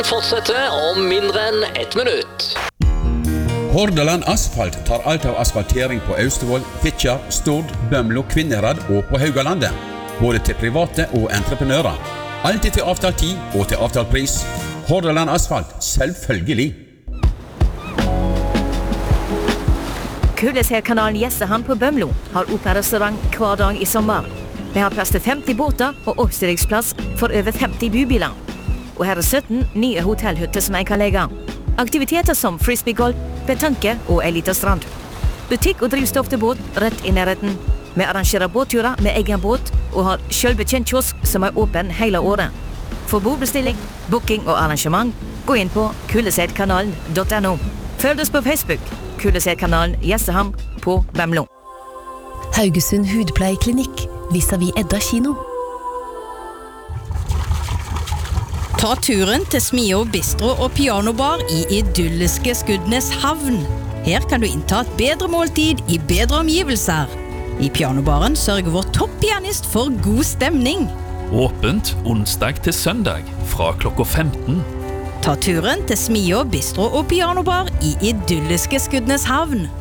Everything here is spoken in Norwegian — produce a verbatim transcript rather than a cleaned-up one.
Fortsetter om mindre enn ett minutt. Hordaland Asfalt tar alt av asfaltering på Austevoll, Fitjar, Stord, Bømlo, Kvinnherad og på Haugalandet. Både til private og entreprenører. Alltid til avtalt tid og til avtalt pris. Hordaland Asfalt, selvfølgelig. Kullesherkanalen Gjestehamn på Bømlo har opera-restaurant hver dag i sommer. Vi har plass til femti båter og oppstillingsplass for over femti bubiler. Og her er sytten nye hotellhytter som jeg kan legge. Aktiviteter som frisbeegolf, petanque og en liten strand. Butikk og drivstoff til båt rett i nærheten. Vi arrangerer båtturer med egen båt og har selvbetjent kiosk som er åpen hele året. For bordbestilling, booking og arrangement, gå inn på kulleseidkanalen punktum no. Følg oss på Facebook, Kulleseidkanalen Gjestehamn på Bømlo. Haugesund Hudpleieklinikk, vis-à-vis Edda kino. Ta turen til Smio Bistro og Pianobar i idylliske Skudenes havn. Her kan du innta et bedre måltid i bedre omgivelser. I Pianobaren sørger vår topppianist for god stemning. Åpent onsdag til søndag fra klokka femten. Ta turen til Smio Bistro og Pianobar i idylliske Skudenes havn.